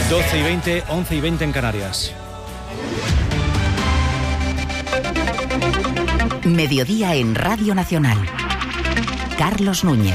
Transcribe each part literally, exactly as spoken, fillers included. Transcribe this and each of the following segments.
doce y veinte, once y veinte en Canarias. Mediodía en Radio Nacional. Carlos Núñez.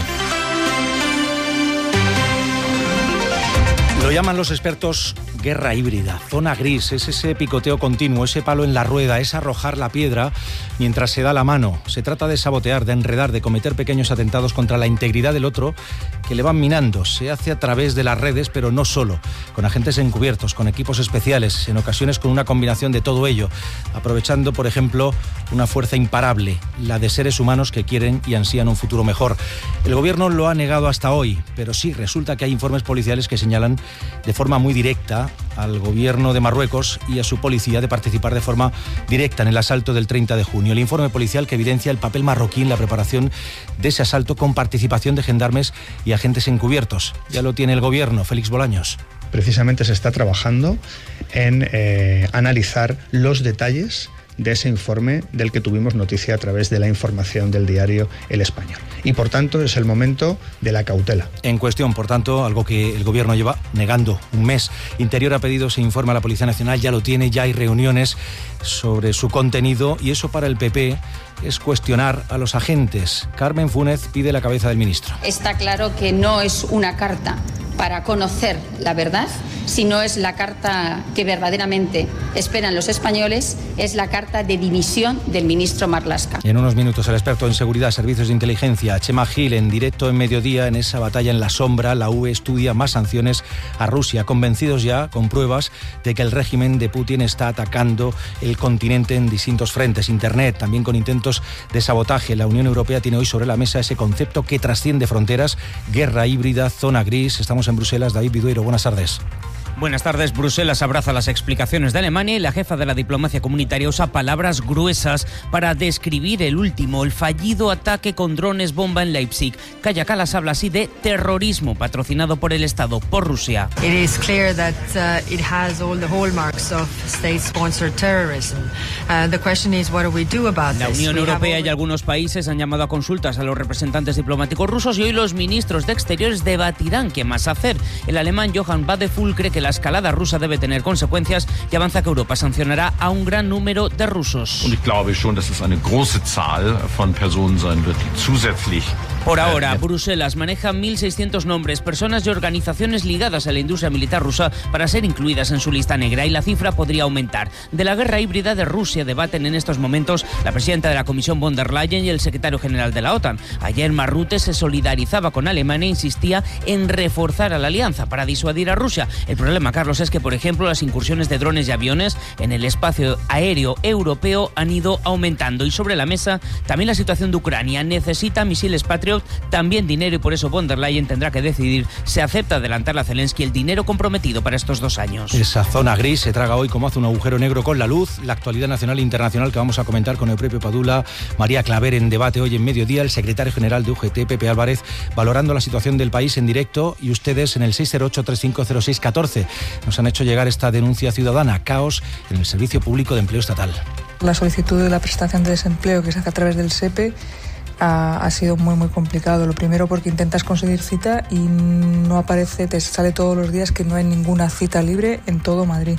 Lo llaman los expertos guerra híbrida, zona gris, es ese picoteo continuo, ese palo en la rueda, es arrojar la piedra mientras se da la mano. Se trata de sabotear, de enredar, de cometer pequeños atentados contra la integridad del otro que le van minando. Se hace a través de las redes, pero no solo, con agentes encubiertos, con equipos especiales, en ocasiones con una combinación de todo ello, aprovechando, por ejemplo, una fuerza imparable, la de seres humanos que quieren y ansían un futuro mejor. El gobierno lo ha negado hasta hoy, pero sí, resulta que hay informes policiales que señalan de forma muy directa al gobierno de Marruecos y a su policía de participar de forma directa en el asalto del treinta de junio. El informe policial que evidencia el papel marroquí en la preparación de ese asalto con participación de gendarmes y agentes encubiertos. Ya lo tiene el gobierno. Félix Bolaños. Precisamente se está trabajando en eh, analizar los detalles de ese informe del que tuvimos noticia a través de la información del diario El Español. Y por tanto es el momento de la cautela. En cuestión, por tanto, algo que el gobierno lleva negando un mes. Interior ha pedido ese informe a la Policía Nacional, ya lo tiene, ya hay reuniones sobre su contenido y eso para el P P es cuestionar a los agentes. Carmen Fúnez pide la cabeza del ministro. Está claro que no es una carta para conocer la verdad, sino es la carta que verdaderamente esperan los españoles, es la carta de dimisión del ministro Marlaska. Y en unos minutos el experto en seguridad, servicios de inteligencia, Chema Gil, en directo en Mediodía, en esa batalla en la sombra, la U E estudia más sanciones a Rusia, convencidos ya, con pruebas, de que el régimen de Putin está atacando el continente en distintos frentes, Internet, también con intentos de sabotaje. La Unión Europea tiene hoy sobre la mesa ese concepto que trasciende fronteras, guerra híbrida, zona gris. Estamos en Bruselas. David Vidueiro, buenas tardes. Buenas tardes. Bruselas abraza las explicaciones de Alemania y la jefa de la diplomacia comunitaria usa palabras gruesas para describir el último, el fallido ataque con drones bomba en Leipzig. Kaja Kallas habla así de terrorismo patrocinado por el Estado, por Rusia. It is clear that uh, it has all the hallmarks of state-sponsored terrorism. Uh, the question is what do we do about this? La Unión Europea y algunos países han llamado a consultas a los representantes diplomáticos rusos y hoy los ministros de Exteriores debatirán qué más hacer. El alemán Johann Wadephul cree que la escalada rusa debe tener consecuencias y avanza que Europa sancionará a un gran número de rusos. Und ich glaube schon, dass es eine große Zahl von Personen sein wird, die zusätzlich Por ahora, Bruselas maneja mil seiscientos nombres, personas y organizaciones ligadas a la industria militar rusa para ser incluidas en su lista negra y la cifra podría aumentar. De la guerra híbrida de Rusia debaten en estos momentos la presidenta de la Comisión von der Leyen y el secretario general de la OTAN. Ayer Marrute se solidarizaba con Alemania e insistía en reforzar a la alianza para disuadir a Rusia. El problema, Carlos, es que, por ejemplo, las incursiones de drones y aviones en el espacio aéreo europeo han ido aumentando. Y sobre la mesa, también la situación de Ucrania. Necesita misiles Patriot, también dinero, y por eso von der Leyen tendrá que decidir si acepta adelantarle a Zelensky el dinero comprometido para estos dos años. Esa zona gris se traga hoy como hace un agujero negro con la luz. La actualidad nacional e internacional que vamos a comentar con el propio Padula, María Claver en debate hoy en Mediodía, el secretario general de U G T, Pepe Álvarez, valorando la situación del país en directo, y ustedes en el seis cero ocho, tres cinco cero seis uno cuatro nos han hecho llegar esta denuncia ciudadana: caos en el Servicio Público de Empleo Estatal. La solicitud de la prestación de desempleo que se hace a través del S E P E ha, ha sido muy muy complicado. Lo primero porque intentas conseguir cita y no aparece, te sale todos los días que no hay ninguna cita libre en todo Madrid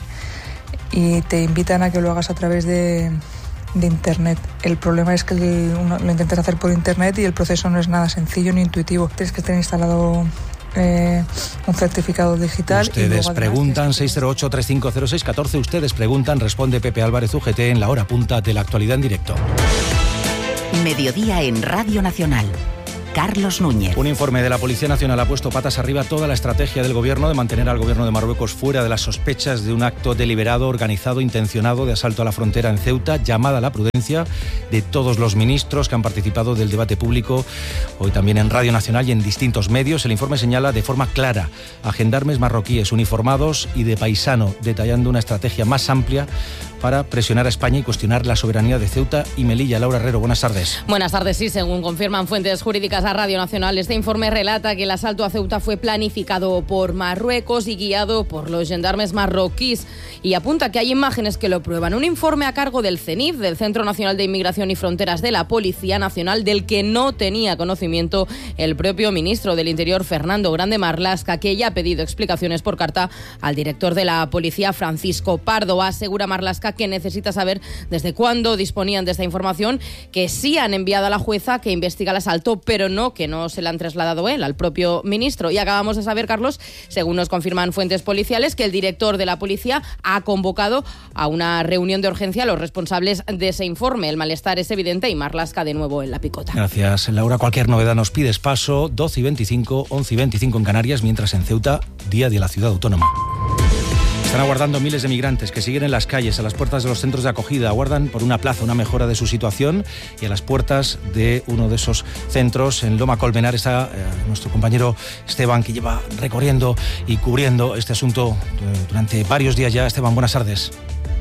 y te invitan a que lo hagas a través de, de internet. El problema es que el, uno, lo intentas hacer por internet y el proceso no es nada sencillo ni intuitivo. Tienes que tener instalado Eh, un certificado digital. Ustedes y preguntan, seis cero ocho, tres cinco cero seis uno cuatro, ustedes preguntan, responde Pepe Álvarez U G T en la hora punta de la actualidad en directo. Mediodía en Radio Nacional. Carlos Núñez. Un informe de la Policía Nacional ha puesto patas arriba toda la estrategia del gobierno de mantener al gobierno de Marruecos fuera de las sospechas de un acto deliberado, organizado, intencionado de asalto a la frontera en Ceuta, llamada a la prudencia de todos los ministros que han participado del debate público hoy también en Radio Nacional y en distintos medios. El informe señala de forma clara a gendarmes marroquíes uniformados y de paisano, detallando una estrategia más amplia para presionar a España y cuestionar la soberanía de Ceuta y Melilla. Laura Herrero, buenas tardes. Buenas tardes, sí, según confirman fuentes jurídicas Buenas a Radio Nacional. Este informe relata que el asalto a Ceuta fue planificado por Marruecos y guiado por los gendarmes marroquíes y apunta que hay imágenes que lo prueban. Un informe a cargo del CENIF, del Centro Nacional de Inmigración y Fronteras de la Policía Nacional, del que no tenía conocimiento el propio ministro del Interior, Fernando Grande Marlaska, que ya ha pedido explicaciones por carta al director de la Policía, Francisco Pardo. Asegura Marlaska que necesita saber desde cuándo disponían de esta información, que sí han enviado a la jueza que investiga el asalto, pero no, que no se la han trasladado él al propio ministro. Y acabamos de saber, Carlos, según nos confirman fuentes policiales, que el director de la policía ha convocado a una reunión de urgencia a los responsables de ese informe. El malestar es evidente y Marlaska de nuevo en la picota. Gracias, Laura. Cualquier novedad nos pides paso. doce y veinticinco, once y veinticinco en Canarias, mientras en Ceuta, día de la ciudad autónoma. Están aguardando miles de migrantes que siguen en las calles, a las puertas de los centros de acogida. Aguardan por una plaza, una mejora de su situación, y a las puertas de uno de esos centros, en Loma Colmenar, está eh, nuestro compañero Esteban, que lleva recorriendo y cubriendo este asunto durante varios días ya. Esteban, buenas tardes.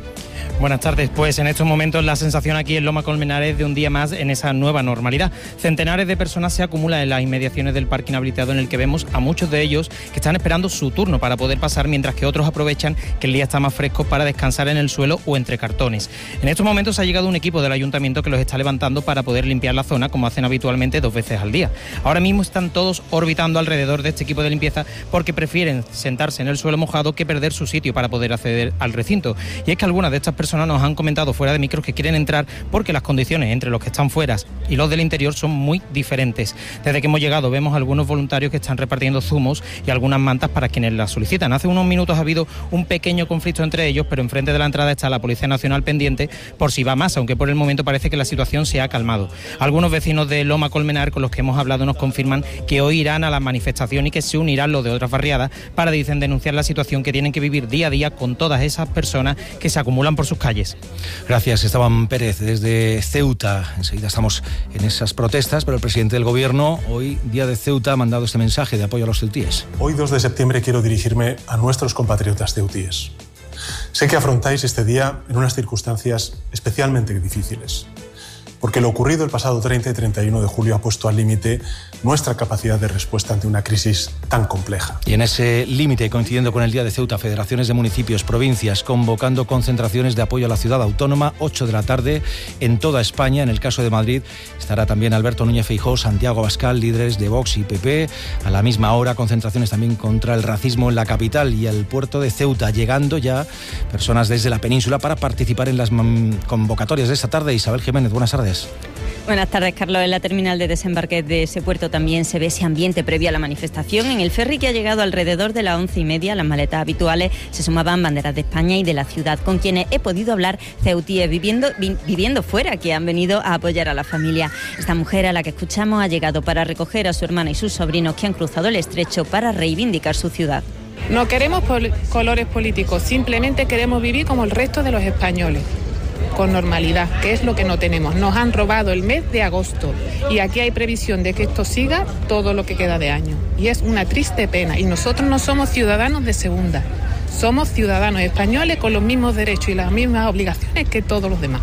Buenas tardes. Pues en estos momentos la sensación aquí en Loma Colmenar es de un día más en esa nueva normalidad. Centenares de personas se acumulan en las inmediaciones del parque inhabilitado, en el que vemos a muchos de ellos que están esperando su turno para poder pasar, mientras que otros aprovechan que el día está más fresco para descansar en el suelo o entre cartones. En estos momentos ha llegado un equipo del ayuntamiento que los está levantando para poder limpiar la zona, como hacen habitualmente dos veces al día. Ahora mismo están todos orbitando alrededor de este equipo de limpieza porque prefieren sentarse en el suelo mojado que perder su sitio para poder acceder al recinto. Y es que algunas de estas personas nos han comentado fuera de micros que quieren entrar porque las condiciones entre los que están fuera y los del interior son muy diferentes. Desde que hemos llegado vemos algunos voluntarios que están repartiendo zumos y algunas mantas para quienes las solicitan. Hace unos minutos ha habido un pequeño conflicto entre ellos, pero enfrente de la entrada está la Policía Nacional pendiente por si va más, aunque por el momento parece que la situación se ha calmado. Algunos vecinos de Loma Colmenar con los que hemos hablado nos confirman que hoy irán a la manifestación y que se unirán los de otras barriadas para, dicen, denunciar la situación que tienen que vivir día a día con todas esas personas que se acumulan por sus calles. Gracias, Esteban Pérez, desde Ceuta. Enseguida estamos en esas protestas, pero el presidente del Gobierno, hoy, día de Ceuta, ha mandado este mensaje de apoyo a los ceutíes. Hoy, dos de septiembre, quiero dirigirme a nuestros compatriotas ceutíes. Sé que afrontáis este día en unas circunstancias especialmente difíciles, porque lo ocurrido el pasado treinta y treinta y uno de julio ha puesto al límite nuestra capacidad de respuesta ante una crisis tan compleja. Y en ese límite, coincidiendo con el Día de Ceuta, federaciones de municipios, provincias, convocando concentraciones de apoyo a la ciudad autónoma, ocho de la tarde, en toda España. En el caso de Madrid estará también Alberto Núñez Feijóo, Santiago Abascal, líderes de Vox y P P. A la misma hora, concentraciones también contra el racismo en la capital y el puerto de Ceuta, llegando ya personas desde la península para participar en las convocatorias de esta tarde. Isabel Jiménez, buenas tardes. Buenas tardes, Carlos. En la terminal de desembarque de ese puerto también se ve ese ambiente previo a la manifestación. En el ferry, que ha llegado alrededor de las once y media, las maletas habituales, se sumaban banderas de España y de la ciudad, con quienes he podido hablar, ceutíes viviendo, vi, viviendo fuera, que han venido a apoyar a la familia. Esta mujer, a la que escuchamos, ha llegado para recoger a su hermana y sus sobrinos que han cruzado el estrecho para reivindicar su ciudad. No queremos pol- colores políticos, simplemente queremos vivir como el resto de los españoles, con normalidad, que es lo que no tenemos. Nos han robado el mes de agosto y aquí hay previsión de que esto siga todo lo que queda de año. Y es una triste pena. Y nosotros no somos ciudadanos de segunda, somos ciudadanos españoles con los mismos derechos y las mismas obligaciones que todos los demás.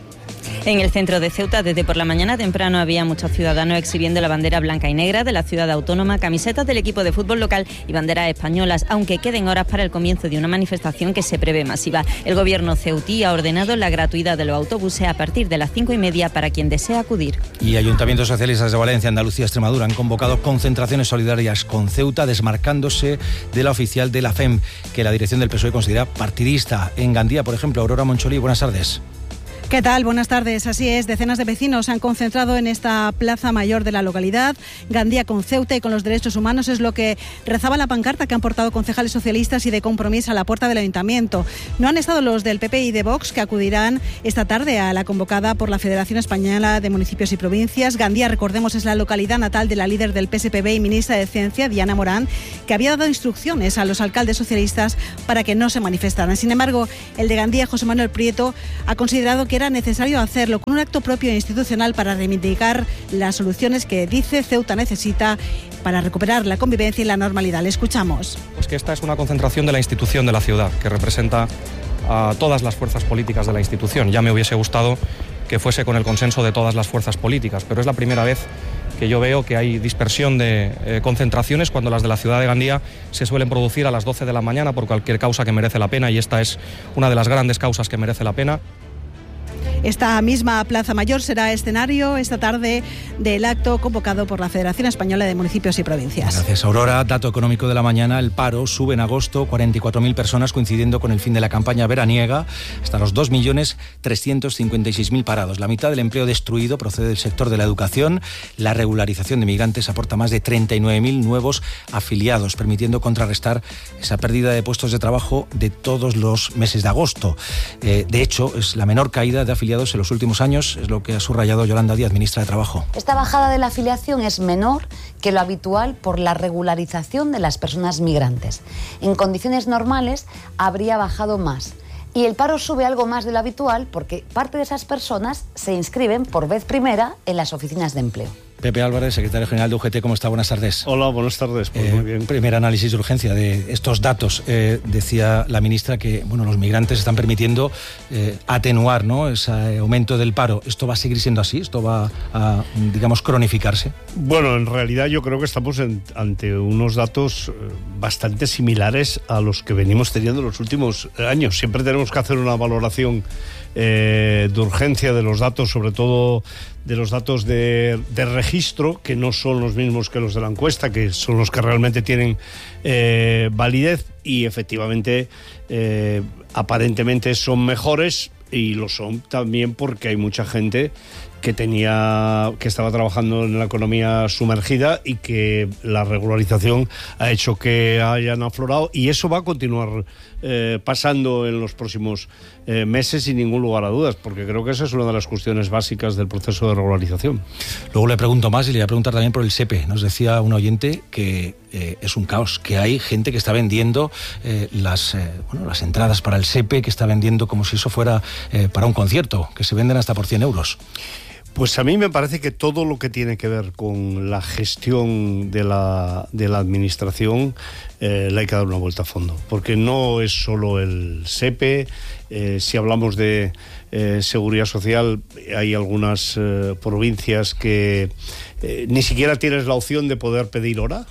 En el centro de Ceuta, desde por la mañana temprano, había muchos ciudadanos exhibiendo la bandera blanca y negra de la ciudad autónoma, camisetas del equipo de fútbol local y banderas españolas, aunque queden horas para el comienzo de una manifestación que se prevé masiva. El gobierno ceutí ha ordenado la gratuidad de los autobuses a partir de las cinco y media para quien desea acudir. Y ayuntamientos socialistas de Valencia, Andalucía, Extremadura han convocado concentraciones solidarias con Ceuta, desmarcándose de la oficial de la F E M, que la dirección del P S O E considera partidista. En Gandía, por ejemplo, Aurora Moncholí, buenas tardes. ¿Qué tal? Buenas tardes. Así es, decenas de vecinos se han concentrado en esta plaza mayor de la localidad. Gandía con Ceuta y con los derechos humanos es lo que rezaba la pancarta que han portado concejales socialistas y de Compromís a la puerta del ayuntamiento. No han estado los del P P y de Vox, que acudirán esta tarde a la convocada por la Federación Española de Municipios y Provincias. Gandía, recordemos, es la localidad natal de la líder del P S P B y ministra de Ciencia, Diana Morán, que había dado instrucciones a los alcaldes socialistas para que no se manifestaran. Sin embargo, el de Gandía, José Manuel Prieto, ha considerado que era necesario hacerlo con un acto propio e institucional para reivindicar las soluciones que dice Ceuta necesita para recuperar la convivencia y la normalidad. Le escuchamos. Pues que esta es una concentración de la institución de la ciudad, que representa a todas las fuerzas políticas de la institución. Ya me hubiese gustado que fuese con el consenso de todas las fuerzas políticas, pero es la primera vez que yo veo que hay dispersión de eh, concentraciones cuando las de la ciudad de Gandía se suelen producir a las doce de la mañana por cualquier causa que merece la pena, y esta es una de las grandes causas que merece la pena. Esta misma Plaza Mayor será escenario esta tarde del acto convocado por la Federación Española de Municipios y Provincias. Gracias, Aurora. Dato económico de la mañana: el paro sube en agosto cuarenta y cuatro mil personas, coincidiendo con el fin de la campaña veraniega, hasta los dos millones trescientos cincuenta y seis mil parados. La mitad del empleo destruido procede del sector de la educación. La regularización de migrantes aporta más de treinta y nueve mil nuevos afiliados, permitiendo contrarrestar esa pérdida de puestos de trabajo de todos los meses de agosto. Eh, de hecho, es la menor caída de afiliados en los últimos años, es lo que ha subrayado Yolanda Díaz, ministra de Trabajo. Esta bajada de la afiliación es menor que lo habitual por la regularización de las personas migrantes. En condiciones normales habría bajado más. Y el paro sube algo más de lo habitual porque parte de esas personas se inscriben por vez primera en las oficinas de empleo. Pepe Álvarez, secretario general de U G T, ¿cómo está? Buenas tardes. Hola, buenas tardes. Pues eh, muy bien. Primer análisis de urgencia de estos datos. Eh, decía la ministra que bueno, los migrantes están permitiendo eh, atenuar, ¿no?, ese aumento del paro. ¿Esto va a seguir siendo así? ¿Esto va a, digamos, cronificarse? Bueno, en realidad yo creo que estamos en, ante unos datos bastante similares a los que venimos teniendo en los últimos años. Siempre tenemos que hacer una valoración eh, de urgencia de los datos, sobre todo de los datos de, de registro, que no son los mismos que los de la encuesta, que son los que realmente tienen eh, validez, y efectivamente eh, aparentemente son mejores, y lo son también porque hay mucha gente que tenía que estaba trabajando en la economía sumergida y que la regularización ha hecho que hayan aflorado, y eso va a continuar eh, pasando en los próximos eh, meses sin ningún lugar a dudas, porque creo que esa es una de las cuestiones básicas del proceso de regularización. Luego le pregunto más, y le voy a preguntar también por el S E P E. Nos decía un oyente que eh, es un caos, que hay gente que está vendiendo eh, las, eh, bueno, las entradas para el S E P E, que está vendiendo como si eso fuera eh, para un concierto, que se venden hasta por cien euros. Pues a mí me parece que todo lo que tiene que ver con la gestión de la, de la administración eh, le hay que dar una vuelta a fondo, porque no es solo el S E P E. Eh, si hablamos de eh, seguridad social, hay algunas eh, provincias que eh, ni siquiera tienes la opción de poder pedir hora.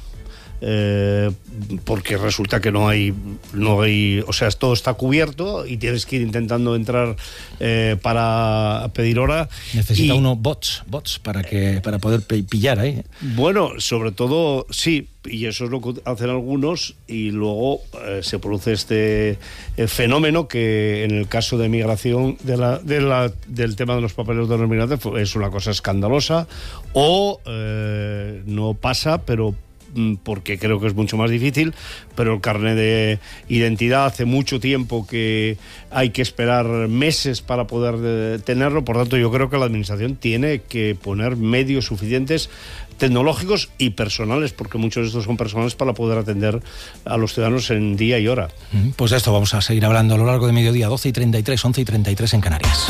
Eh, porque resulta que no hay, no hay, o sea, todo está cubierto y tienes que ir intentando entrar eh, para pedir hora. Necesita y, uno bots, bots para que para poder pillar ahí. Bueno, sobre todo sí, y eso es lo que hacen algunos, y luego eh, se produce este eh, fenómeno que en el caso de migración de la, de la, del tema de los papeles de los migrantes es una cosa escandalosa, o eh, no pasa, pero porque creo que es mucho más difícil, pero el carnet de identidad hace mucho tiempo que hay que esperar meses para poder de, tenerlo. Por tanto, yo creo que la administración tiene que poner medios suficientes tecnológicos y personales, porque muchos de estos son personales, para poder atender a los ciudadanos en día y hora. Pues de esto vamos a seguir hablando a lo largo de mediodía, doce y treinta y tres, once y treinta y tres en Canarias.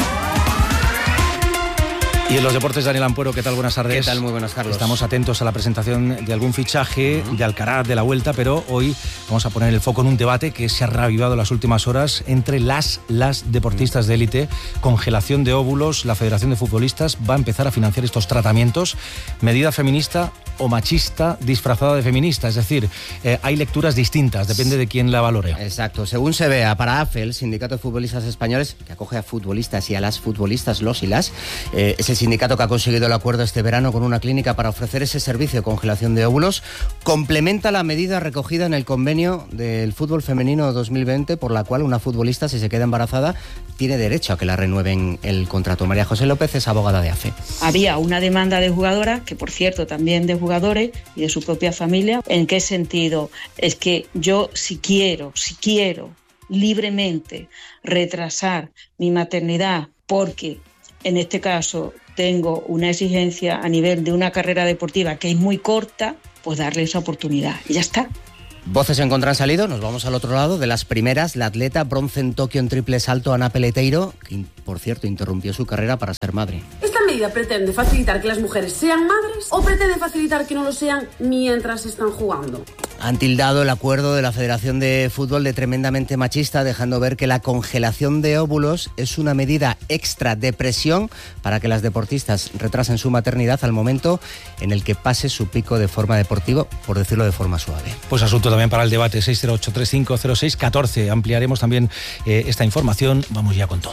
Y en los deportes, Daniel Ampuero, ¿qué tal? Buenas tardes. ¿Qué tal? Muy buenas, Carlos. Estamos atentos a la presentación de algún fichaje de Alcaraz, de la Vuelta, pero hoy vamos a poner el foco en un debate que se ha reavivado en las últimas horas entre las, las deportistas de élite. Congelación de óvulos, la Federación de Futbolistas va a empezar a financiar estos tratamientos. Medida feminista o machista disfrazada de feminista, es decir, eh, hay lecturas distintas, depende de quién la valore. Exacto, según se vea, para A F E, el Sindicato de Futbolistas Españoles, que acoge a futbolistas y a las futbolistas, los y las, eh, es el sindicato que ha conseguido el acuerdo este verano con una clínica para ofrecer ese servicio de congelación de óvulos, complementa la medida recogida en el convenio del fútbol femenino dos mil veinte, por la cual una futbolista, si se queda embarazada, tiene derecho a que la renueven el contrato. María José López es abogada de A F E. Había una demanda de jugadoras, que por cierto también de jugadores y de su propia familia. ¿En qué sentido? Es que yo si quiero, si quiero libremente retrasar mi maternidad porque en este caso tengo una exigencia a nivel de una carrera deportiva que es muy corta, pues darle esa oportunidad y ya está. Voces en contra han salido, nos vamos al otro lado. De las primeras, la atleta bronce en Tokio en triple salto, Ana Peleteiro, que por cierto interrumpió su carrera para ser madre. ¿Esta medida pretende facilitar que las mujeres sean madres o pretende facilitar que no lo sean mientras están jugando? Han tildado el acuerdo de la Federación de Fútbol de tremendamente machista, dejando ver que la congelación de óvulos es una medida extra de presión para que las deportistas retrasen su maternidad al momento en el que pase su pico de forma deportiva, por decirlo de forma suave. Pues asunto también para el debate, seis cero ocho tres cinco cero seis uno cuatro. Ampliaremos también eh, esta información. Vamos ya con todo.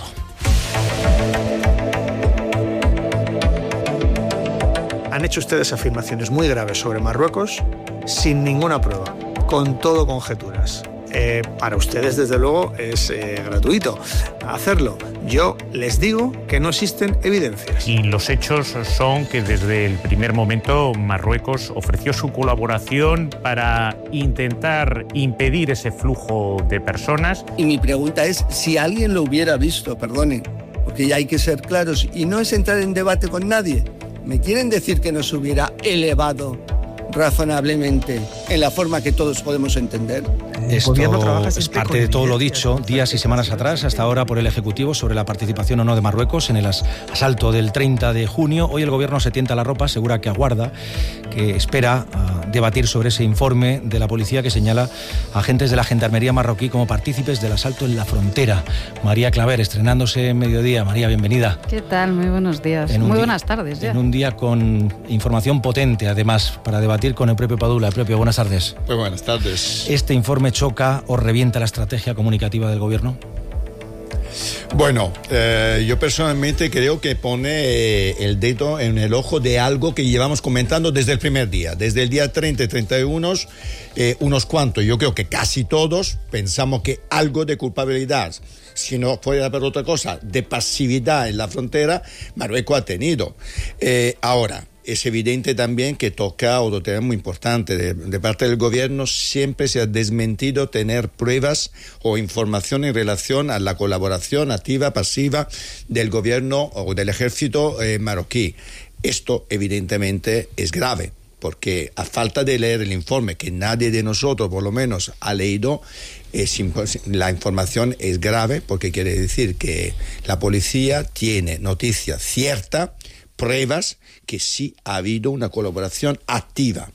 Han hecho ustedes afirmaciones muy graves sobre Marruecos sin ninguna prueba, con todo conjeturas. Eh, para ustedes, desde luego, es eh, gratuito hacerlo. Yo les digo que no existen evidencias. Y los hechos son que desde el primer momento Marruecos ofreció su colaboración para intentar impedir ese flujo de personas. Y mi pregunta es, si alguien lo hubiera visto, perdonen, porque ya hay que ser claros, y no es entrar en debate con nadie. ¿Me quieren decir que nos hubiera elevado razonablemente en la forma que todos podemos entender? Esto es parte de todo lo dicho días y semanas atrás, hasta ahora por el Ejecutivo, sobre la participación o no de Marruecos en el asalto del treinta de junio. Hoy el Gobierno se tienta la ropa, asegura que aguarda, que espera uh, debatir sobre ese informe de la policía que señala a agentes de la Gendarmería marroquí como partícipes del asalto en la frontera. María Claver, estrenándose en mediodía. María, bienvenida. ¿Qué tal? Muy buenos días. Muy día, buenas tardes ya. En un día con información potente, además, para debatir con Eupepio Padula. Eupepio, buenas tardes. Muy buenas tardes. ¿Este informe choca o revienta la estrategia comunicativa del Gobierno? Bueno, eh, yo personalmente creo que pone eh, el dedo en el ojo de algo que llevamos comentando desde el primer día. Desde el día treinta y treinta y uno, eh, unos cuantos, yo creo que casi todos, pensamos que algo de culpabilidad, si no fuera por otra cosa, de pasividad en la frontera, Marruecos ha tenido. Eh, ahora, es evidente también que toca otro tema muy importante. De, de parte del Gobierno siempre se ha desmentido tener pruebas o información en relación a la colaboración activa, pasiva del Gobierno o del Ejército eh, marroquí. Esto evidentemente es grave, porque a falta de leer el informe, que nadie de nosotros por lo menos ha leído, es la información es grave, porque quiere decir que la policía tiene noticia cierta, pruebas que sí ha habido una colaboración activa.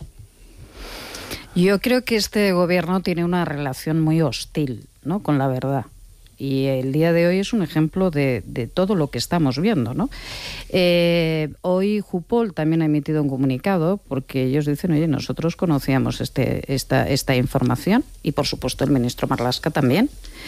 Yo creo que este gobierno tiene una relación muy hostil, ¿no?, con la verdad. Y el día de hoy es un ejemplo de, de todo lo que estamos viendo, ¿no? Eh, hoy Jupol también ha emitido un comunicado porque ellos dicen, oye, nosotros conocíamos este, esta, esta información y, por supuesto, el ministro Marlaska también.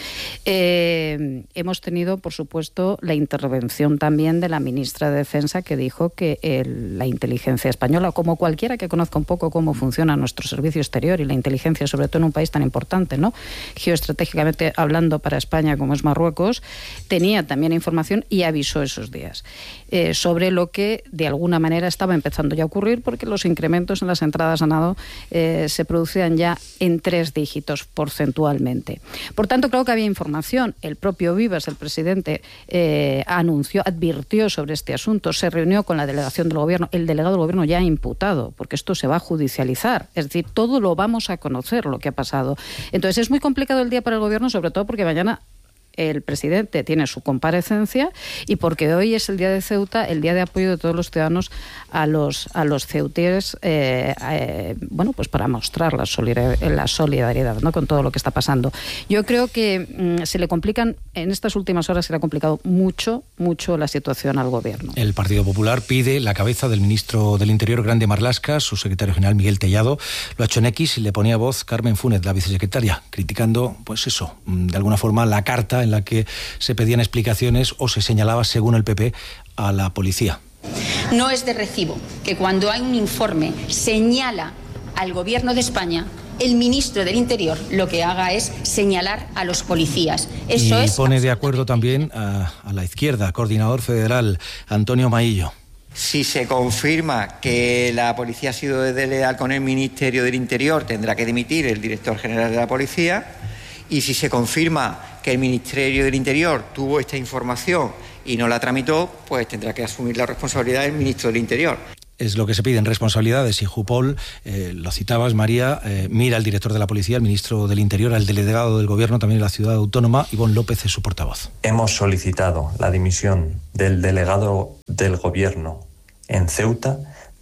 Eh, hemos tenido, por supuesto, la intervención también de la ministra de Defensa, que dijo que el, la inteligencia española, como cualquiera que conozca un poco cómo funciona nuestro servicio exterior y la inteligencia, sobre todo en un país tan importante, ¿no?, geoestratégicamente hablando para España, como es Marruecos, tenía también información y avisó esos días eh, sobre lo que de alguna manera estaba empezando ya a ocurrir, porque los incrementos en las entradas a nado eh, se producían ya en tres dígitos porcentualmente. Por tanto, creo que había información. El propio Vivas, el presidente, eh, anunció, advirtió sobre este asunto, se reunió con la delegación del Gobierno. El delegado del Gobierno ya ha imputado, porque esto se va a judicializar. Es decir, todo lo vamos a conocer, lo que ha pasado. Entonces, es muy complicado el día para el Gobierno, sobre todo porque mañana el presidente tiene su comparecencia y porque hoy es el día de Ceuta, el día de apoyo de todos los ciudadanos a los a los ceutíes, eh, eh, bueno, pues para mostrar la solidaridad, la solidaridad, ¿no?, con todo lo que está pasando. Yo creo que mmm, se le complican, en estas últimas horas se le ha complicado mucho, mucho la situación al Gobierno. El Partido Popular pide la cabeza del ministro del Interior, Grande Marlaska. Su secretario general, Miguel Tellado, lo ha hecho en X y le ponía voz Carmen Funes, la vicesecretaria, criticando, pues eso, de alguna forma la carta en la que se pedían explicaciones o se señalaba, según el P P, a la policía. No es de recibo que cuando hay un informe señala al Gobierno de España, el ministro del Interior lo que haga es señalar a los policías. Eso y es pone de acuerdo también a, a la izquierda, coordinador federal, Antonio Maillo. Si se confirma que la policía ha sido desleal con el Ministerio del Interior, tendrá que dimitir el director general de la policía. Y si se confirma que el Ministerio del Interior tuvo esta información y no la tramitó, pues tendrá que asumir la responsabilidad del ministro del Interior. Es lo que se piden responsabilidades y Jupol, eh, lo citabas, María, eh, mira al director de la policía, al ministro del Interior, al delegado del Gobierno también en la ciudad autónoma. Ivonne López es su portavoz. Hemos solicitado la dimisión del delegado del Gobierno en Ceuta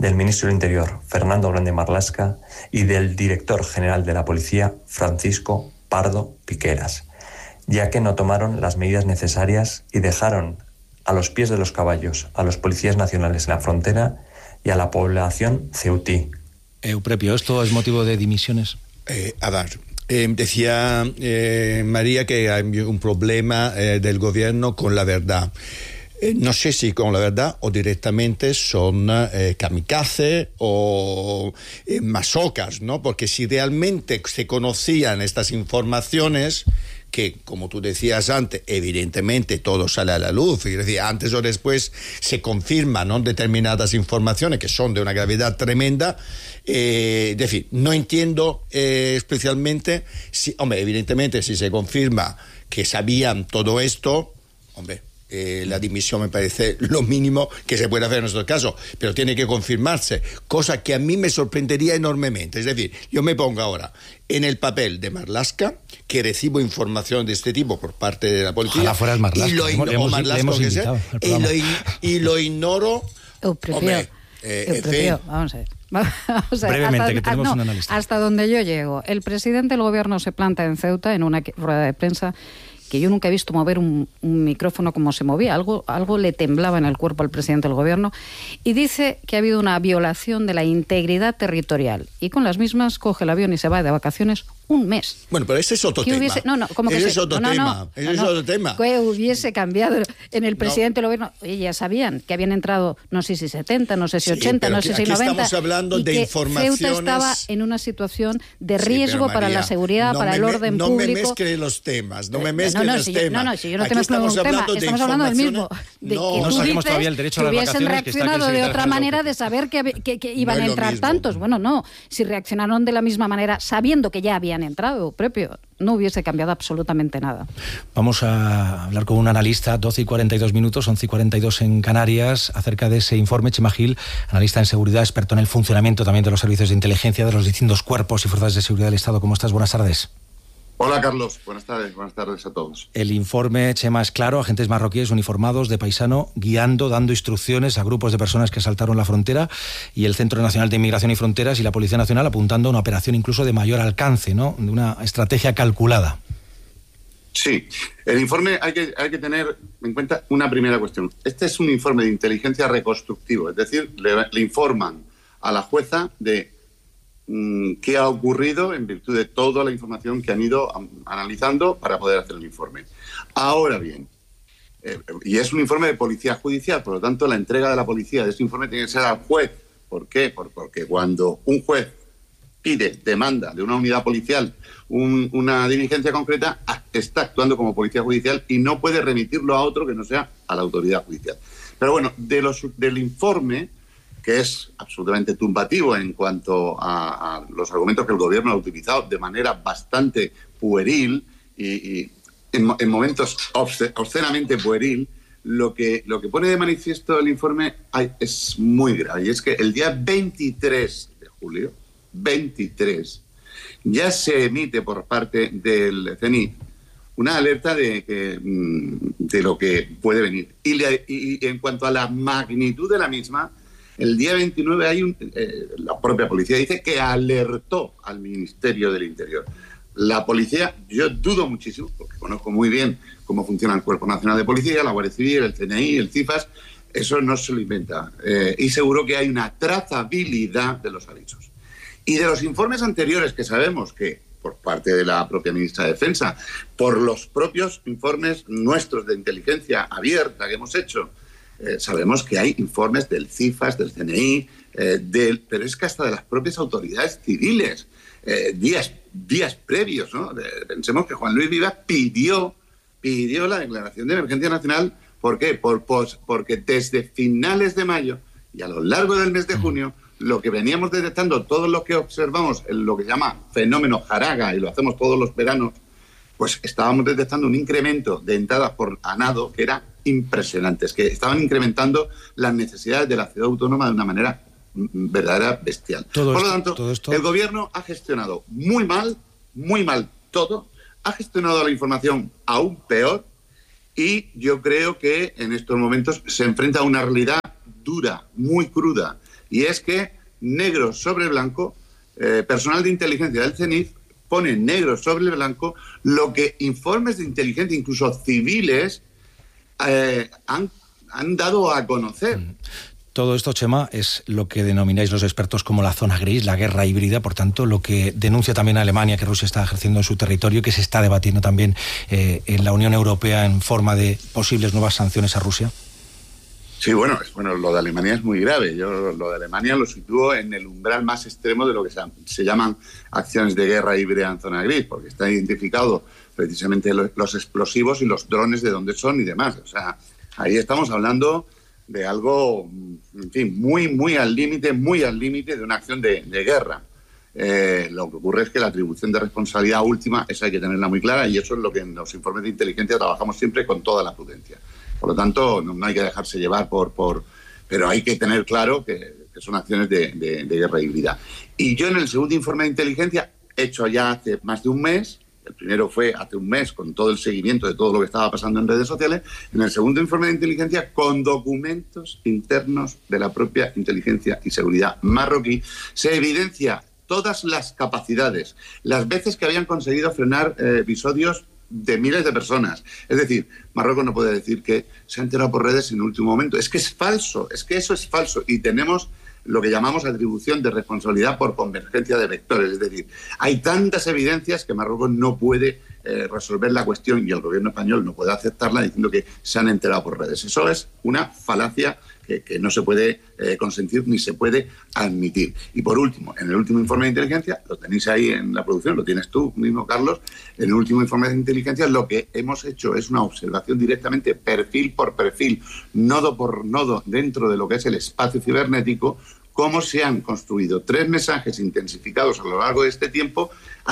del ministro del Interior, Fernando Grande Marlaska, y del director general de la Policía, Francisco Pardo Piqueras, ya que no tomaron las medidas necesarias y dejaron a los pies de los caballos a los policías nacionales en la frontera y a la población ceutí. Euprepio, ¿esto es motivo de dimisiones? Eh, a ver, eh, decía eh, María que hay un problema eh, del gobierno con la verdad. Eh, no sé si con la verdad o directamente son eh, kamikaze o eh, masocas, ¿no? Porque si realmente se conocían estas informaciones, que, como tú decías antes, evidentemente todo sale a la luz, es decir, antes o después se confirman, ¿no?, determinadas informaciones que son de una gravedad tremenda. Eh, es decir, no entiendo eh, especialmente, si, hombre, evidentemente si se confirma que sabían todo esto, hombre, Eh, la dimisión me parece lo mínimo que se puede hacer en nuestro caso, pero tiene que confirmarse, cosa que a mí me sorprendería enormemente. Es decir, yo me pongo ahora en el papel de Marlaska, que recibo información de este tipo por parte de la policía. Ojalá fueras Marlaska, y lo, hemos, o hemos, Marlaska, hemos que sea, y, lo, y lo ignoro. Hombre, eh, en fin. Vamos a ver. Vamos a ver, brevemente, hasta, que tenemos no, un analista. Hasta donde yo llego. El presidente del gobierno se planta en Ceuta en una rueda de prensa que yo nunca he visto mover un, un micrófono como se movía, algo, algo le temblaba en el cuerpo al presidente del gobierno, y dice que ha habido una violación de la integridad territorial, y con las mismas coge el avión y se va de vacaciones un mes. Bueno, pero ese es otro tema. Hubiese, no, no, como que ese se, es otro no, no, tema. no, ese no, es no, otro tema. Que hubiese cambiado en el presidente del gobierno. Oye, ya sabían que habían entrado, no sé si setenta, no sé si ochenta, sí, no sé si aquí noventa. Estamos hablando y de que informaciones. Ceuta estaba en una situación de riesgo sí, para María, la seguridad, no para me, el orden no público. No me mezcle los temas, no me mezcle no, no, los si temas. Yo, no, no, si yo no aquí te mezclo un tema, de estamos hablando del mismo. De no, que no tú sabemos dices todavía el derecho que a las hubiesen vacaciones, reaccionado que de está otra manera de saber que, que, que iban no a entrar mismo. tantos. Bueno, no, si reaccionaron de la misma manera sabiendo que ya habían entrado, propio, no hubiese cambiado absolutamente nada. Vamos a hablar con un analista, doce y cuarenta y dos minutos, once y cuarenta y dos en Canarias, acerca de ese informe. Chema Gil, analista en seguridad, experto en el funcionamiento también de los servicios de inteligencia de los distintos cuerpos y fuerzas de seguridad del Estado. ¿Cómo estás? Buenas tardes. Hola, Carlos. Buenas tardes. Buenas tardes a todos. El informe, Chema, es claro: agentes marroquíes uniformados de paisano guiando, dando instrucciones a grupos de personas que asaltaron la frontera, y el Centro Nacional de Inmigración y Fronteras y la Policía Nacional apuntando a una operación incluso de mayor alcance, ¿no?, de una estrategia calculada. Sí, el informe hay que, hay que tener en cuenta una primera cuestión. Este es un informe de inteligencia reconstructivo, es decir, le, le informan a la jueza de mmm, qué ha ocurrido en virtud de toda la información que han ido um, analizando para poder hacer el informe. Ahora bien, eh, y es un informe de policía judicial, por lo tanto la entrega de la policía de ese informe tiene que ser al juez. ¿Por qué? Por, porque cuando un juez pide, demanda de una unidad policial un, una diligencia concreta, está actuando como policía judicial y no puede remitirlo a otro que no sea a la autoridad judicial. Pero bueno, de los, del informe, que es absolutamente tumbativo en cuanto a, a los argumentos que el gobierno ha utilizado de manera bastante pueril y, y en, en momentos obscenamente pueril, lo que, lo que pone de manifiesto el informe hay, es muy grave. Y es que el día veintitrés de julio, veintitrés, ya se emite por parte del C E N I una alerta de, que, de lo que puede venir. Y, le, y en cuanto a la magnitud de la misma, el día veintinueve hay un, eh, la propia policía dice que alertó al Ministerio del Interior. La policía, yo dudo muchísimo, porque conozco muy bien cómo funciona el Cuerpo Nacional de Policía, la Guardia Civil, el C N I, el CIFAS, eso no se lo inventa. Eh, y seguro que hay una trazabilidad de los avisos. Y de los informes anteriores que sabemos que, por parte de la propia ministra de Defensa, por los propios informes nuestros de inteligencia abierta que hemos hecho, eh, sabemos que hay informes del CIFAS, del C N I, eh, del, pero es que hasta de las propias autoridades civiles, eh, días, días previos, ¿no? De, pensemos que Juan Luis Vivas pidió, pidió la declaración de emergencia nacional. ¿Por qué? Por, por, porque desde finales de mayo y a lo largo del mes de junio, lo que veníamos detectando, todos los que observamos en lo que se llama fenómeno Jaraga, y lo hacemos todos los veranos, pues estábamos detectando un incremento de entradas por a nado que era impresionante, es que estaban incrementando las necesidades de la ciudad autónoma de una manera verdadera bestial. Todo por lo esto, tanto, todo esto... el gobierno ha gestionado muy mal, muy mal todo, ha gestionado la información aún peor, y yo creo que en estos momentos se enfrenta a una realidad dura, muy cruda, y es que negro sobre blanco, eh, personal de inteligencia del CENIF pone negro sobre blanco lo que informes de inteligencia, incluso civiles, eh, han, han dado a conocer. Todo esto, Chema, es lo que denomináis los expertos como la zona gris, la guerra híbrida, por tanto, lo que denuncia también Alemania, que Rusia está ejerciendo en su territorio y que se está debatiendo también eh, en la Unión Europea en forma de posibles nuevas sanciones a Rusia. Sí, bueno, es, bueno, lo de Alemania es muy grave. Yo lo de Alemania lo sitúo en el umbral más extremo de lo que se, se llaman acciones de guerra híbrida en zona gris, porque está identificado precisamente los, los explosivos y los drones de dónde son y demás. O sea, ahí estamos hablando de algo, en fin, muy, muy al límite, muy al límite de una acción de, de guerra. Eh, lo que ocurre es que la atribución de responsabilidad última, esa hay que tenerla muy clara, y eso es lo que en los informes de inteligencia trabajamos siempre con toda la prudencia. Por lo tanto, no, no hay que dejarse llevar por... por pero hay que tener claro que, que son acciones de, de, de guerra híbrida. Y yo en el segundo informe de inteligencia, hecho ya hace más de un mes, el primero fue hace un mes con todo el seguimiento de todo lo que estaba pasando en redes sociales, en el segundo informe de inteligencia, con documentos internos de la propia inteligencia y seguridad marroquí, se evidencia todas las capacidades, las veces que habían conseguido frenar eh, episodios de miles de personas. Es decir, Marruecos no puede decir que se ha enterado por redes en el último momento. Es que es falso, es que eso es falso. Y tenemos lo que llamamos atribución de responsabilidad por convergencia de vectores. Es decir, hay tantas evidencias que Marruecos no puede eh, resolver la cuestión y el gobierno español no puede aceptarla diciendo que se han enterado por redes. Eso es una falacia que, que no se puede eh, consentir ni se puede admitir. Y por último, en el último informe de inteligencia, lo tenéis ahí en la producción, lo tienes tú mismo, Carlos, en el último informe de inteligencia lo que hemos hecho es una observación directamente perfil por perfil, nodo por nodo, dentro de lo que es el espacio cibernético, cómo se han construido tres mensajes intensificados a lo largo de este tiempo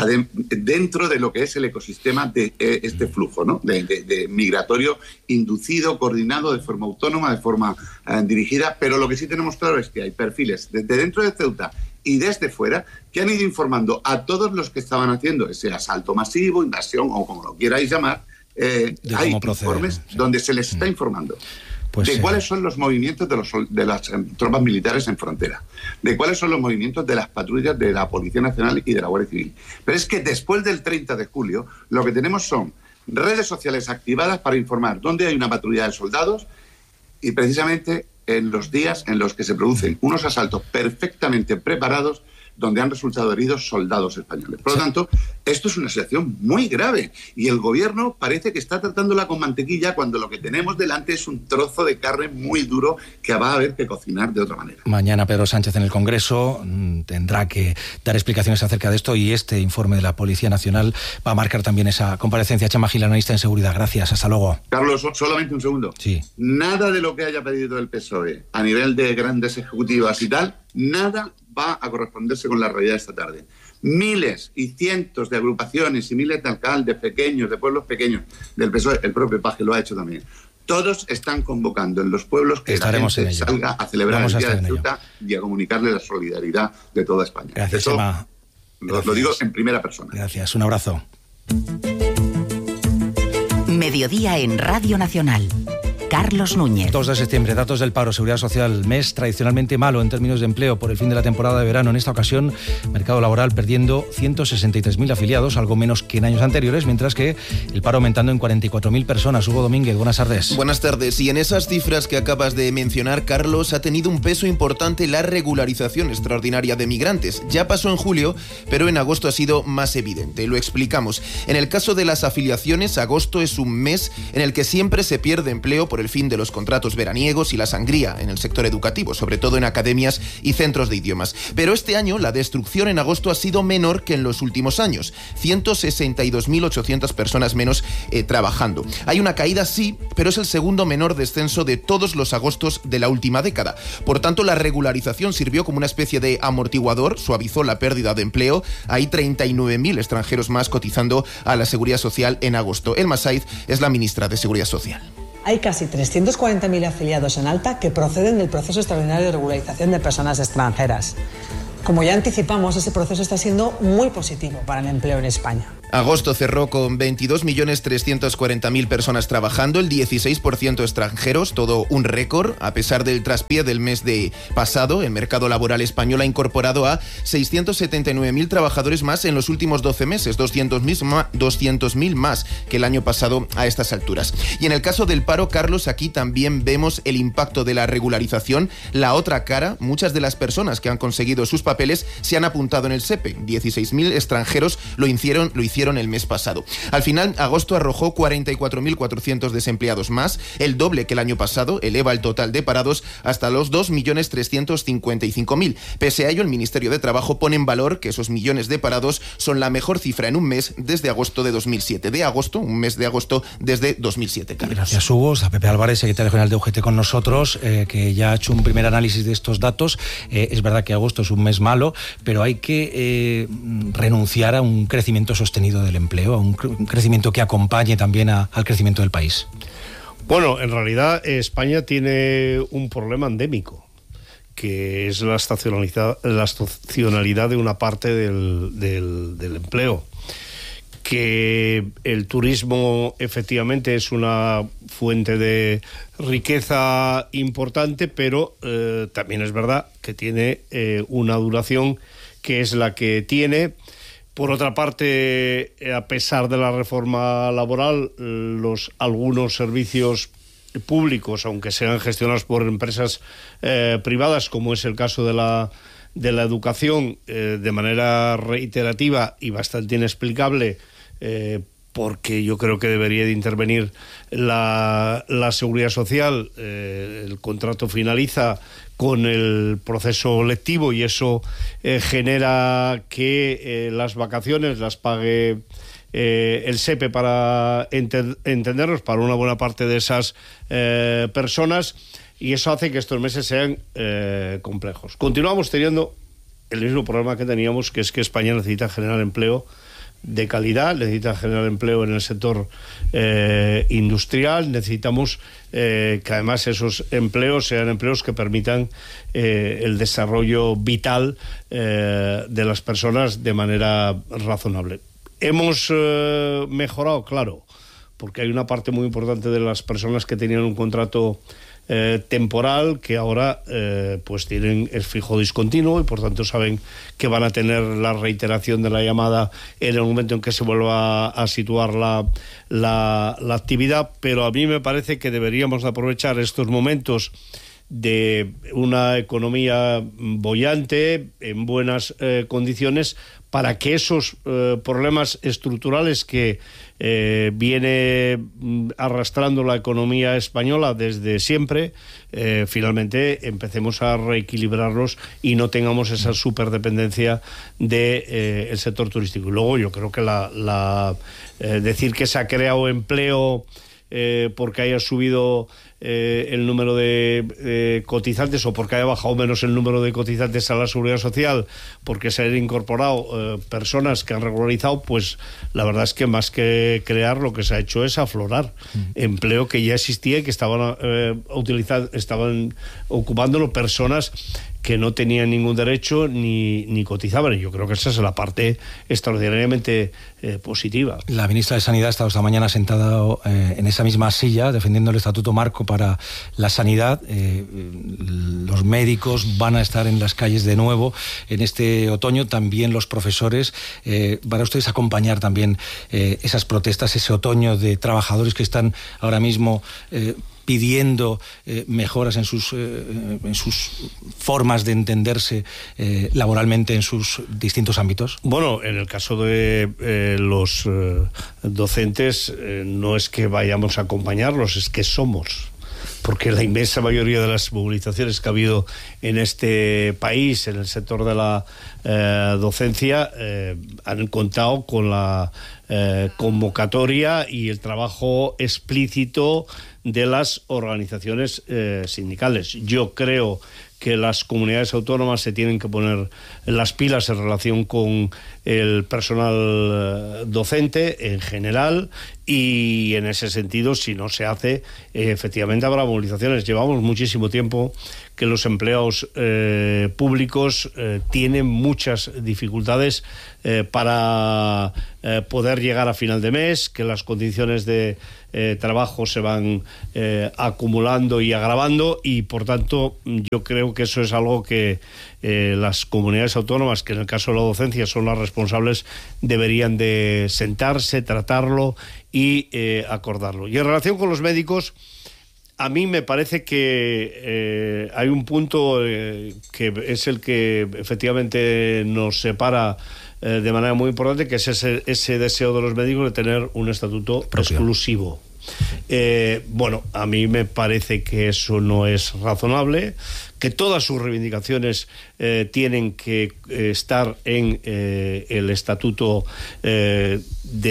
dentro de lo que es el ecosistema de este flujo, ¿no? de, de, de migratorio inducido, coordinado de forma autónoma, de forma eh, dirigida, pero lo que sí tenemos claro es que hay perfiles desde dentro de Ceuta y desde fuera que han ido informando a todos los que estaban haciendo ese asalto masivo, invasión o como lo queráis llamar, eh, hay informes sí. donde se les está informando. Pues de sí. cuáles son los movimientos de, los, de las eh, tropas militares en frontera, de cuáles son los movimientos de las patrullas de la Policía Nacional y de la Guardia Civil. Pero es que después del treinta de julio lo que tenemos son redes sociales activadas para informar dónde hay una patrulla de soldados y precisamente en los días en los que se producen unos asaltos perfectamente preparados donde han resultado heridos soldados españoles. Por lo tanto, esto es una situación muy grave y el gobierno parece que está tratándola con mantequilla cuando lo que tenemos delante es un trozo de carne muy duro que va a haber que cocinar de otra manera. Mañana Pedro Sánchez en el Congreso mmm, tendrá que dar explicaciones acerca de esto y este informe de la Policía Nacional va a marcar también esa comparecencia. Chema Gil, analista en seguridad. Gracias, hasta luego. Carlos, solamente un segundo. Sí. Nada de lo que haya pedido el P S O E a nivel de grandes ejecutivas y tal, nada va a corresponderse con la realidad de esta tarde. Miles y cientos de agrupaciones y miles de alcaldes pequeños, de pueblos pequeños del P S O E, el propio Paje lo ha hecho también. Todos están convocando en los pueblos que Estaremos la gente salga a celebrar Vamos el Día a de Ceuta y a comunicarle la solidaridad de toda España. Gracias, Eso Chema. Lo, Gracias. lo digo en primera persona. Gracias, un abrazo. Mediodía en Radio Nacional. Carlos Núñez. dos de septiembre, datos del paro, seguridad social, mes tradicionalmente malo en términos de empleo por el fin de la temporada de verano. En esta ocasión, mercado laboral perdiendo ciento sesenta y tres mil afiliados, algo menos que en años anteriores, mientras que el paro aumentando en cuarenta y cuatro mil personas. Hugo Domínguez, buenas tardes. Buenas tardes. Y en esas cifras que acabas de mencionar, Carlos, ha tenido un peso importante la regularización extraordinaria de migrantes. Ya pasó en julio, pero en agosto ha sido más evidente. Lo explicamos. En el caso de las afiliaciones, agosto es un mes en el que siempre se pierde empleo por el fin de los contratos veraniegos y la sangría en el sector educativo, sobre todo en academias y centros de idiomas. Pero este año la destrucción en agosto ha sido menor que en los últimos años. ciento sesenta y dos mil ochocientas personas menos eh, trabajando. Hay una caída, sí, pero es el segundo menor descenso de todos los agostos de la última década. Por tanto, la regularización sirvió como una especie de amortiguador, suavizó la pérdida de empleo. Hay treinta y nueve mil extranjeros más cotizando a la Seguridad Social en agosto. Elma Saiz es la ministra de Seguridad Social. Hay casi trescientos cuarenta mil afiliados en alta que proceden del proceso extraordinario de regularización de personas extranjeras. Como ya anticipamos, ese proceso está siendo muy positivo para el empleo en España. Agosto cerró con veintidós millones trescientos cuarenta mil personas trabajando, el dieciséis por ciento extranjeros, todo un récord. A pesar del traspié del mes de pasado, el mercado laboral español ha incorporado a seiscientos setenta y nueve mil trabajadores más en los últimos doce meses, doscientos mil más que el año pasado a estas alturas. Y en el caso del paro, Carlos, aquí también vemos el impacto de la regularización. La otra cara, muchas de las personas que han conseguido sus papeles se han apuntado en el SEPE. dieciséis mil extranjeros lo hicieron, lo hicieron el mes pasado. Al final, agosto arrojó cuarenta y cuatro mil cuatrocientos desempleados más, el doble que el año pasado, eleva el total de parados hasta los dos millones trescientos cincuenta y cinco mil. Pese a ello, el Ministerio de Trabajo pone en valor que esos millones de parados son la mejor cifra en un mes desde agosto de dos mil siete. De agosto, un mes de agosto desde dos mil siete. Carlos. Gracias, Hugo. Está Pepe Álvarez, secretario general de U G T, con nosotros, eh, que ya ha hecho un primer análisis de estos datos. Eh, es verdad que agosto es un mes malo, pero hay que eh, renunciar a un crecimiento sostenido del empleo, a un, cre- un crecimiento que acompañe también a, al crecimiento del país. Bueno, en realidad España tiene un problema endémico, que es la estacionalidad, la estacionalidad de una parte del, del, del empleo. Que el turismo efectivamente es una fuente de riqueza importante, pero eh, también es verdad que tiene eh, una duración que es la que tiene. Por otra parte, a pesar de la reforma laboral, los algunos servicios públicos, aunque sean gestionados por empresas eh, privadas, como es el caso de la de la educación, eh, de manera reiterativa y bastante inexplicable, eh, porque yo creo que debería de intervenir la, la seguridad social. Eh, el contrato finaliza con el proceso lectivo y eso eh, genera que eh, las vacaciones las pague eh, el SEPE, para enter, entendernos, para una buena parte de esas eh, personas, y eso hace que estos meses sean eh, complejos. Continuamos teniendo el mismo problema que teníamos, que es que España necesita generar empleo de calidad, necesita generar empleo en el sector eh, industrial, necesitamos eh, que además esos empleos sean empleos que permitan eh, el desarrollo vital eh, de las personas de manera razonable. Hemos eh, mejorado, claro, porque hay una parte muy importante de las personas que tenían un contrato Eh, temporal, que ahora eh, pues tienen el fijo discontinuo y por tanto saben que van a tener la reiteración de la llamada en el momento en que se vuelva a, a situar la, la, la actividad. Pero a mí me parece que deberíamos aprovechar estos momentos de una economía boyante, en buenas eh, condiciones, para que esos eh, problemas estructurales que eh, viene arrastrando la economía española desde siempre, eh, finalmente empecemos a reequilibrarlos y no tengamos esa superdependencia del de, eh, sector turístico. Y luego yo creo que la, la eh, decir que se ha creado empleo eh, porque haya subido Eh, el número de eh, cotizantes, o porque haya bajado menos el número de cotizantes a la seguridad social, porque se han incorporado eh, personas que han regularizado, pues la verdad es que más que crear, lo que se ha hecho es aflorar mm. empleo que ya existía y que estaban eh, utilizando, estaban ocupándolo personas que no tenían ningún derecho ni, ni cotizaban, y yo creo que esa es la parte extraordinariamente eh, positiva. La ministra de Sanidad ha estado esta mañana sentada eh, en esa misma silla defendiendo el Estatuto Marco para la sanidad. Eh, los médicos van a estar en las calles de nuevo en este otoño, también los profesores. Eh, para ustedes acompañar también eh, esas protestas, ese otoño de trabajadores que están ahora mismo eh, pidiendo eh, mejoras en sus, eh, en sus formas de entenderse eh, laboralmente en sus distintos ámbitos? Bueno, en el caso de eh, los eh, docentes, eh, no es que vayamos a acompañarlos, es que somos. Porque la inmensa mayoría de las movilizaciones que ha habido en este país, en el sector de la eh, docencia, eh, han contado con la eh, convocatoria y el trabajo explícito de las organizaciones eh, sindicales. Yo creo que las comunidades autónomas se tienen que poner las pilas en relación con el personal docente en general, y en ese sentido, si no se hace, eh, efectivamente habrá movilizaciones. Llevamos muchísimo tiempo que los empleados eh, públicos eh, tienen muchas dificultades eh, para eh, poder llegar a final de mes, que las condiciones de eh, trabajo se van eh, acumulando y agravando, y por tanto yo creo que eso es algo que eh, las comunidades autónomas, que en el caso de la docencia son las responsables, deberían de sentarse, tratarlo y eh, acordarlo. Y en relación con los médicos, a mí me parece que eh, hay un punto eh, que es el que efectivamente nos separa eh, de manera muy importante, que es ese, ese deseo de los médicos de tener un estatuto propio, exclusivo. Eh, bueno, a mí me parece que eso no es razonable, que todas sus reivindicaciones eh, tienen que eh, estar en eh, el estatuto eh,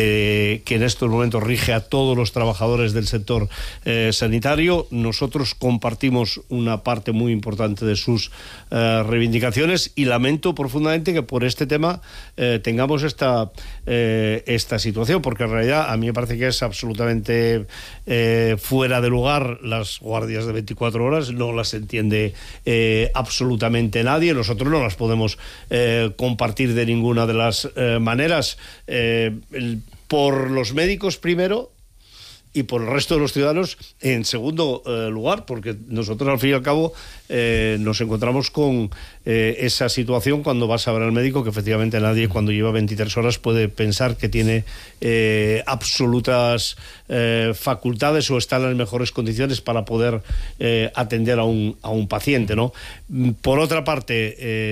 de, que en estos momentos rige a todos los trabajadores del sector eh, sanitario. Nosotros compartimos una parte muy importante de sus eh, reivindicaciones, y lamento profundamente que por este tema eh, tengamos esta, eh, esta situación, porque en realidad a mí me parece que es absolutamente eh, fuera de lugar las guardias de veinticuatro horas, no las entiende Eh, absolutamente nadie. Nosotros no las podemos eh, compartir de ninguna de las eh, maneras, eh, el, por los médicos primero y por el resto de los ciudadanos en segundo eh, lugar, porque nosotros al fin y al cabo eh, nos encontramos con eh, esa situación cuando vas a ver al médico, que efectivamente nadie cuando lleva veintitrés horas puede pensar que tiene eh, absolutas eh, facultades o está en las mejores condiciones para poder eh, atender a un, a un paciente, ¿no? Por otra parte,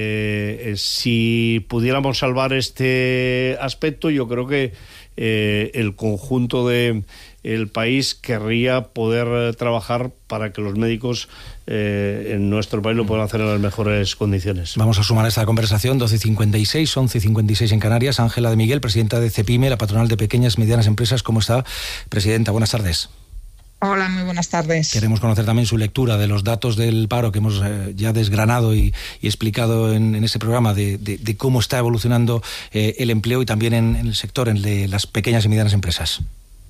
eh, si pudiéramos salvar este aspecto, yo creo que eh, el conjunto de el país querría poder trabajar para que los médicos eh, en nuestro país lo puedan hacer en las mejores condiciones. Vamos a sumar a esta conversación, doce y cincuenta y seis, once y cincuenta y seis en Canarias. Ángela de Miguel, presidenta de CEPIME, la patronal de pequeñas y medianas empresas. ¿Cómo está, presidenta? Buenas tardes. Hola, muy buenas tardes. Queremos conocer también su lectura de los datos del paro que hemos eh, ya desgranado y, y explicado en, en ese programa, de, de, de cómo está evolucionando eh, el empleo y también en, en el sector, en el de las pequeñas y medianas empresas.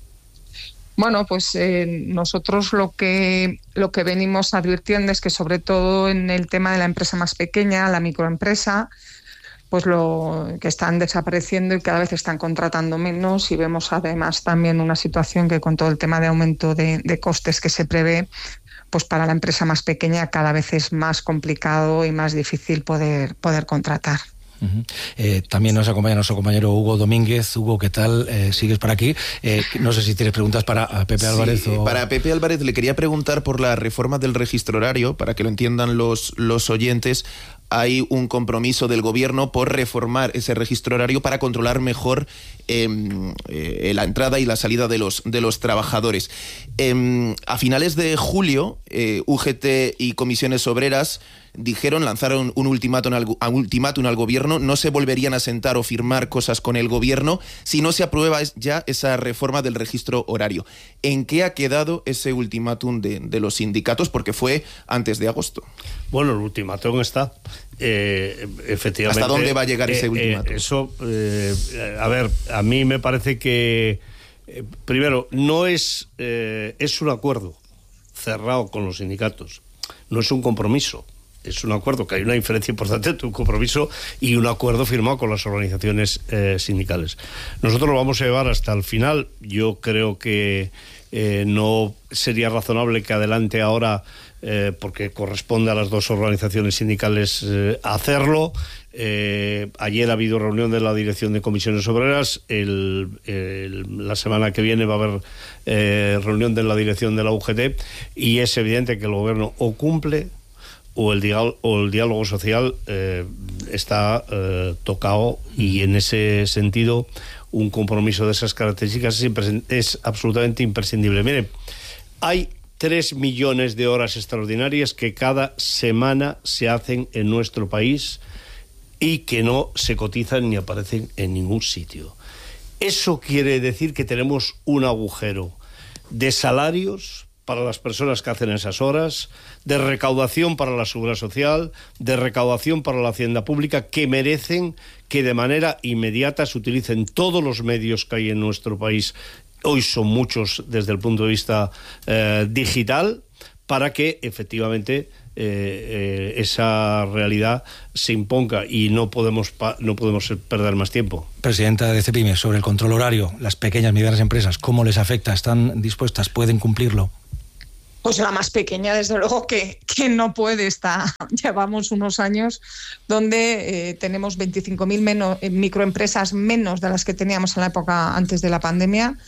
Bueno, pues eh, nosotros lo que lo que venimos advirtiendo es que, sobre todo en el tema de la empresa más pequeña, la microempresa, pues lo que están desapareciendo y cada vez están contratando menos, y vemos además también una situación que, con todo el tema de aumento de, de costes que se prevé, pues para la empresa más pequeña cada vez es más complicado y más difícil poder poder contratar. Uh-huh. Eh, también nos acompaña nuestro compañero Hugo Domínguez. Hugo, ¿qué tal? Eh, ¿Sigues por aquí? Eh, no sé si tienes preguntas para Pepe Álvarez. Sí, o... para Pepe Álvarez le quería preguntar por la reforma del registro horario, para que lo entiendan los, los oyentes. Hay un compromiso del gobierno por reformar ese registro horario para controlar mejor eh, eh, la entrada y la salida de los, de los trabajadores. Eh, a finales de julio, eh, U G T y comisiones obreras dijeron, lanzaron un ultimátum al, un ultimátum al gobierno, no se volverían a sentar o firmar cosas con el gobierno si no se aprueba ya esa reforma del registro horario. ¿En qué ha quedado ese ultimátum de, de los sindicatos? Porque fue antes de agosto. Bueno, el ultimátum está. Eh, efectivamente. ¿Hasta dónde va a llegar ese eh, ultimátum? Eh, eso, eh, a ver, a mí me parece que, eh, primero, no es, eh, es un acuerdo cerrado con los sindicatos, no es un compromiso. Es un acuerdo, que hay una diferencia importante entre un compromiso y un acuerdo firmado con las organizaciones eh, sindicales. Nosotros lo vamos a llevar hasta el final. Yo creo que eh, no sería razonable que adelante ahora, eh, porque corresponde a las dos organizaciones sindicales eh, hacerlo. Eh, ayer ha habido reunión de la dirección de comisiones obreras. El, el, la semana que viene va a haber eh, reunión de la dirección de la U G T, y es evidente que el gobierno o cumple o el diálogo, o el diálogo social eh, está eh, tocado, y en ese sentido un compromiso de esas características es, es absolutamente imprescindible. Miren, hay tres millones de horas extraordinarias que cada semana se hacen en nuestro país y que no se cotizan ni aparecen en ningún sitio. Eso quiere decir que tenemos un agujero de salarios para las personas que hacen esas horas, de recaudación para la seguridad social, de recaudación para la hacienda pública, que merecen que de manera inmediata se utilicen todos los medios que hay en nuestro país hoy son muchos desde el punto de vista eh, digital, para que efectivamente eh, eh, esa realidad se imponga y no podemos, no podemos perder más tiempo. Presidenta de Cepime, sobre el control horario, las pequeñas y medianas empresas, ¿cómo les afecta? ¿Están dispuestas? ¿Pueden cumplirlo? Pues la más pequeña, desde luego, que, que no puede estar. Llevamos unos años donde eh, tenemos veinticinco mil menos, eh, microempresas menos de las que teníamos en la época antes de la pandemia,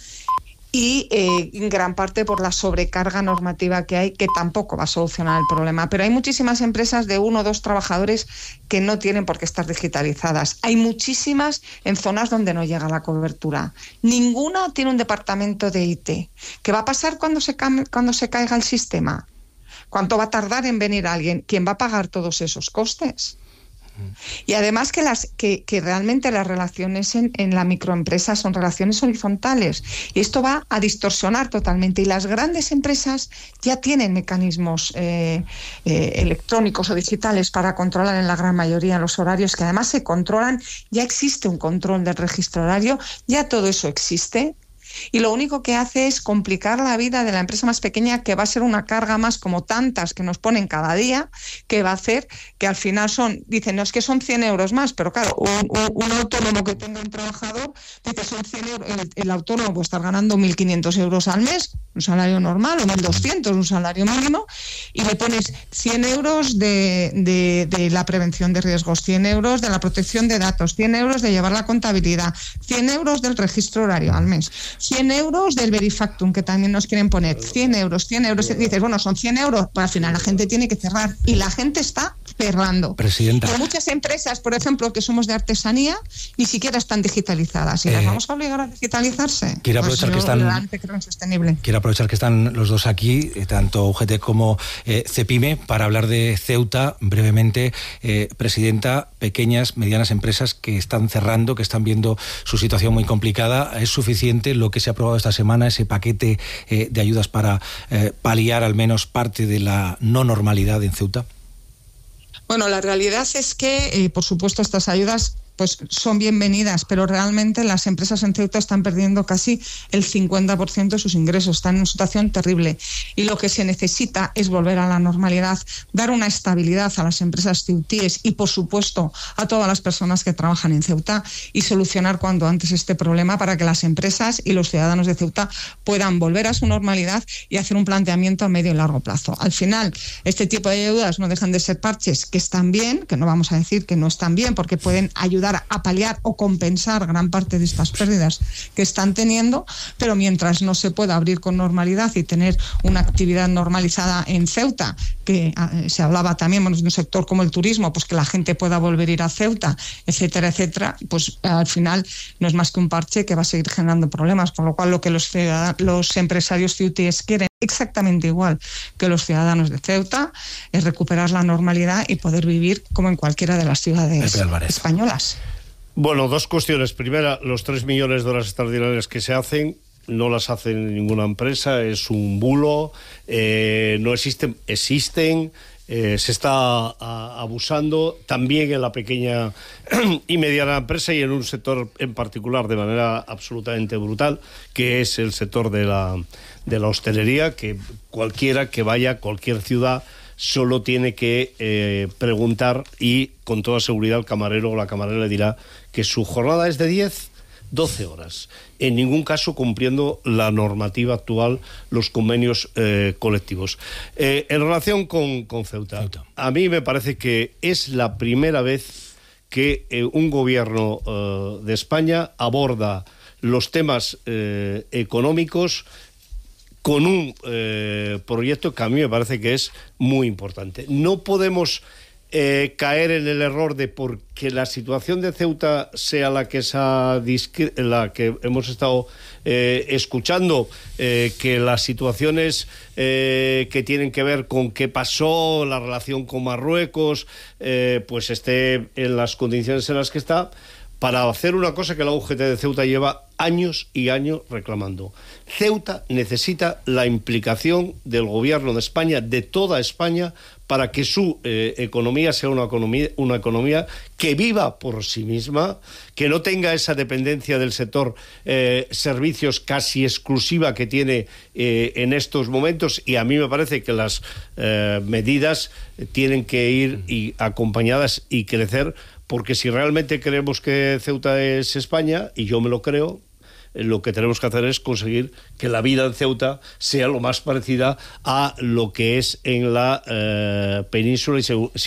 y eh, en gran parte por la sobrecarga normativa que hay, que tampoco va a solucionar el problema. Pero hay muchísimas empresas de uno o dos trabajadores que no tienen por qué estar digitalizadas. Hay muchísimas en zonas donde no llega la cobertura. Ninguna tiene un departamento de I T. ¿Qué va a pasar cuando se, cuando se caiga el sistema? ¿Cuánto va a tardar en venir alguien? ¿Quién va a pagar todos esos costes? Y además que, las, que, que realmente las relaciones en, en la microempresa son relaciones horizontales, y esto va a distorsionar totalmente, y las grandes empresas ya tienen mecanismos eh, eh, electrónicos o digitales para controlar en la gran mayoría los horarios, que además se controlan, ya existe un control del registro horario, ya todo eso existe. Y lo único que hace es complicar la vida de la empresa más pequeña, que va a ser una carga más, como tantas que nos ponen cada día, que va a hacer que al final son, dicen, no, es que son cien euros más, pero claro, un, un autónomo que tenga un trabajador, dice, son cien euros, el, el autónomo puede estar ganando mil quinientos euros al mes, un salario normal, o mil doscientos, un salario mínimo, y le pones cien euros de, de, de la prevención de riesgos, cien euros de la protección de datos, cien euros de llevar la contabilidad, cien euros del registro horario al mes, cien euros del Verifactum, que también nos quieren poner, cien euros, cien euros, y dices, bueno, son cien euros, pero al final la gente tiene que cerrar, y la gente está cerrando. Presidenta. Y hay muchas empresas, por ejemplo, que somos de artesanía, ni siquiera están digitalizadas, y eh, las vamos a obligar a digitalizarse. Quiero aprovechar, pues que están, creo insostenible. quiero aprovechar que están los dos aquí, tanto U G T como eh, Cepime, para hablar de Ceuta brevemente. Eh, Presidenta, pequeñas, medianas empresas que están cerrando, que están viendo su situación muy complicada. ¿Es suficiente lo que se ha aprobado esta semana, ese paquete eh, de ayudas para eh, paliar al menos parte de la no normalidad en Ceuta? Bueno, la realidad es que, eh, por supuesto, estas ayudas pues son bienvenidas, pero realmente las empresas en Ceuta están perdiendo casi el cincuenta por ciento de sus ingresos, están en una situación terrible, y lo que se necesita es volver a la normalidad, dar una estabilidad a las empresas ceutíes y, por supuesto, a todas las personas que trabajan en Ceuta, y solucionar cuanto antes este problema para que las empresas y los ciudadanos de Ceuta puedan volver a su normalidad y hacer un planteamiento a medio y largo plazo. Al final, este tipo de ayudas no dejan de ser parches que están bien, que no vamos a decir que no están bien, porque pueden ayudar a paliar o compensar gran parte de estas pérdidas que están teniendo, pero mientras no se pueda abrir con normalidad y tener una actividad normalizada en Ceuta, que eh, se hablaba también, bueno, de un sector como el turismo, pues que la gente pueda volver a ir a Ceuta, etcétera, etcétera, pues al final no es más que un parche que va a seguir generando problemas, por lo cual lo que los, los empresarios ceutíes quieren, exactamente igual que los ciudadanos de Ceuta, es recuperar la normalidad y poder vivir como en cualquiera de las ciudades españolas. Bueno, dos cuestiones. Primera, los tres millones de horas extraordinarias que se hacen, no las hace ninguna empresa, es un bulo, eh, no existen, existen, eh, se está a, abusando también en la pequeña y mediana empresa, y en un sector en particular de manera absolutamente brutal, que es el sector de la, de la hostelería, que cualquiera que vaya a cualquier ciudad solo tiene que eh, preguntar, y con toda seguridad el camarero o la camarera le dirá que su jornada es de diez, doce horas, en ningún caso cumpliendo la normativa actual, los convenios eh, colectivos. Eh, en relación con, con Ceuta, Ceuta, a mí me parece que es la primera vez que eh, un gobierno eh, de España aborda los temas eh, económicos con un eh, proyecto que a mí me parece que es muy importante. No podemos eh, caer en el error de, porque la situación de Ceuta sea la que, esa, la que hemos estado eh, escuchando, eh, que las situaciones eh, que tienen que ver con qué pasó, la relación con Marruecos, eh, pues esté en las condiciones en las que está, para hacer una cosa que la U G T de Ceuta lleva años y años reclamando. Ceuta necesita la implicación del gobierno de España, de toda España, para que su eh, economía sea una economía, una economía que viva por sí misma, que no tenga esa dependencia del sector eh, servicios casi exclusiva que tiene eh, en estos momentos, y a mí me parece que las eh, medidas tienen que ir y acompañadas y crecer, porque si realmente creemos que Ceuta es España, y yo me lo creo, lo que tenemos que hacer es conseguir que la vida en Ceuta sea lo más parecida a lo que es en la eh, península y,